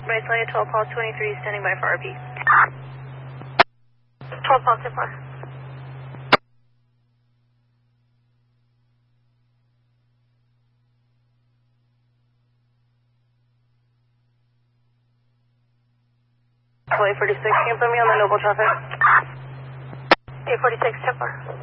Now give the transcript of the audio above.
Right, Celia 12 Paul 23, standing by for RP. 12 Paul 10 4. Flight 46, can you put me on the Noble traffic? 846, 10 4.